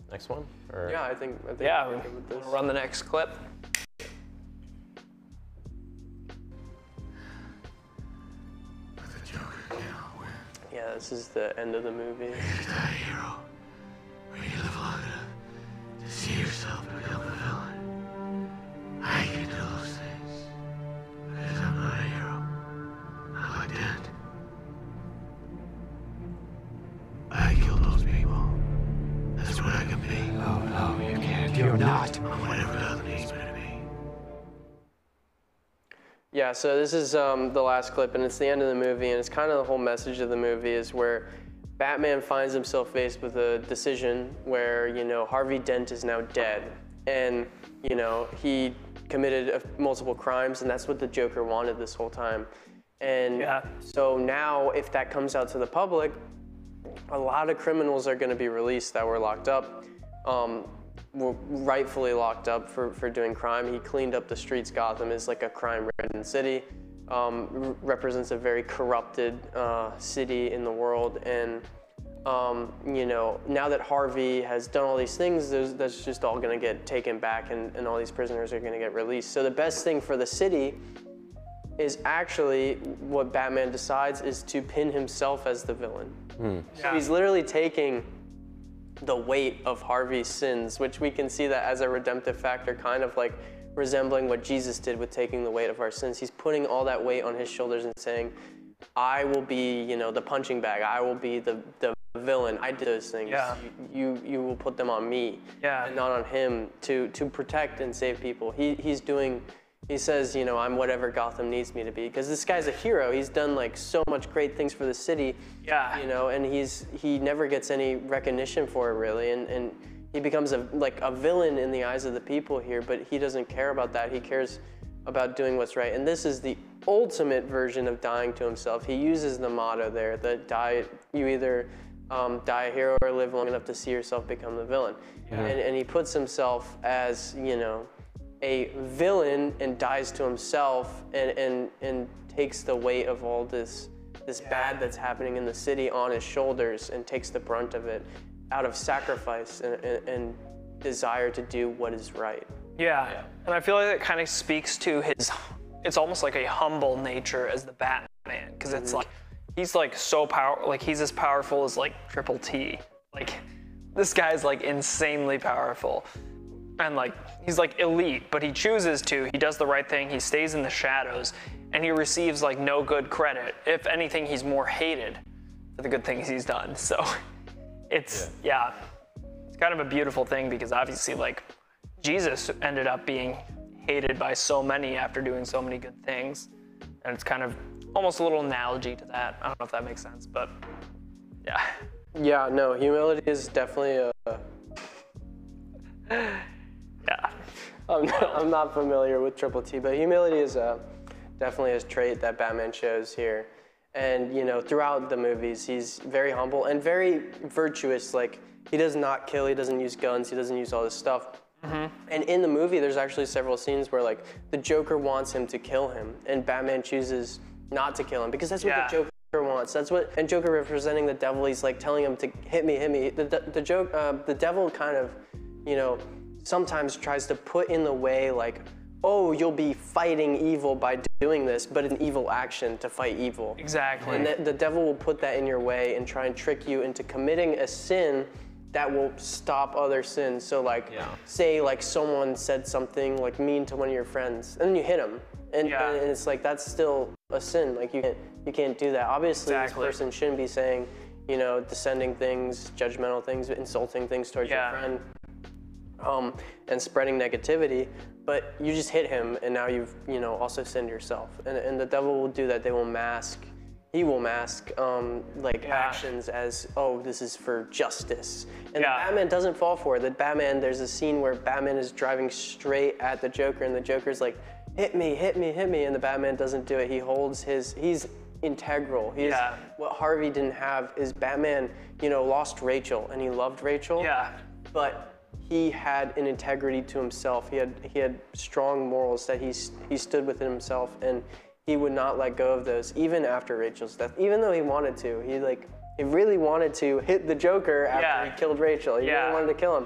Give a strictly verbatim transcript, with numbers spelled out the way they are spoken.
next one? Or? Yeah, I think. I think Yeah, we're we good with this. want to run the next clip. But the Joker cannot win. Yeah, this is the end of the movie. He's not a hero. When you live long enough to see yourself become a villain. I can do those things because I'm not a hero. I'm like that. I killed those people. That's what I can be. Oh, no, you can't. You're not. I'm whatever God needs me to be. Yeah, so this is um, the last clip, and it's the end of the movie, and it's kind of the whole message of the movie is where Batman finds himself faced with a decision where, you know, Harvey Dent is now dead, and, you know, he committed uh, multiple crimes, and that's what the Joker wanted this whole time. And Yeah. so now, if that comes out to the public, a lot of criminals are going to be released that were locked up, um, were rightfully locked up for, for doing crime. He cleaned up the streets. Gotham is like a crime-ridden city, um, r- represents a very corrupted uh, city in the world. And, um, you know, now that Harvey has done all these things, those, that's just all going to get taken back, and, and all these prisoners are going to get released. So the best thing for the city is actually what Batman decides is to pin himself as the villain. So he's literally taking the weight of Harvey's sins, which we can see that as a redemptive factor, kind of like resembling what Jesus did with taking the weight of our sins. He's putting all that weight on his shoulders and saying, I will be, you know, the punching bag. I will be the, the villain. I did those things. Yeah. You, you you will put them on me, Yeah. and not on him to to protect and save people. He he's doing. He says, you know, I'm whatever Gotham needs me to be, because this guy's a hero. He's done like so much great things for the city, Yeah. you know, and he's he never gets any recognition for it really, and and he becomes a like a villain in the eyes of the people here, but he doesn't care about that. He cares about doing what's right, and this is the ultimate version of dying to himself. He uses the motto there, that die you either um, die a hero or live long enough to see yourself become the villain, and and he puts himself as, you know, a villain and dies to himself, and, and, and takes the weight of all this this bad that's happening in the city on his shoulders, and takes the brunt of it out of sacrifice and, and, and desire to do what is right. Yeah. And I feel like it kind of speaks to his, it's almost like a humble nature as the Batman, because it's like, he's like so power, like he's as powerful as like Triple T. Like, this guy's like insanely powerful. And like, he's like elite, but he chooses to, he does the right thing, he stays in the shadows, and he receives like no good credit. If anything, he's more hated for the good things he's done. So it's, yeah, it's kind of a beautiful thing, because obviously like Jesus ended up being hated by so many after doing so many good things. And it's kind of almost a little analogy to that. I don't know if that makes sense, but yeah. Yeah, no, humility is definitely a. Yeah. I'm not, I'm not familiar with Triple T, but humility is a, definitely a trait that Batman shows here. And, you know, throughout the movies, he's very humble and very virtuous. Like, he does not kill, he doesn't use guns, he doesn't use all this stuff. Mm-hmm. And in the movie, there's actually several scenes where, like, the Joker wants him to kill him, and Batman chooses not to kill him, because that's what Yeah. the Joker wants. That's what, and Joker representing the devil, he's like telling him to hit me, hit me. The, the, the, joke, uh, the devil kind of, you know, sometimes tries to put in the way, like, oh, you'll be fighting evil by doing this, but an evil action to fight evil. Exactly. And the, the devil will put that in your way and try and trick you into committing a sin that will stop other sins. So like, Yeah. say like someone said something like mean to one of your friends, and then you hit him, and, Yeah. and it's like, that's still a sin. Like, you can't you can't do that. Obviously, Exactly. this person shouldn't be saying, you know, descending things, judgmental things, insulting things towards Yeah. your friend. Um, and spreading negativity, but you just hit him, and now you've, you know, also sinned yourself. And, and the devil will do that. They will mask, he will mask, um, like Yeah. actions as, oh, this is for justice. And Yeah. the Batman doesn't fall for it. The Batman, there's a scene where Batman is driving straight at the Joker, and the Joker's like, hit me, hit me, hit me, and the Batman doesn't do it. He holds his, he's integral. He's, Yeah. What Harvey didn't have is Batman, you know, lost Rachel, and he loved Rachel. Yeah. But he had an integrity to himself. He had he had strong morals that he he stood within himself, and he would not let go of those even after Rachel's death. Even though he wanted to, he like he really wanted to hit the Joker after Yeah. he killed Rachel. He Yeah. really wanted to kill him.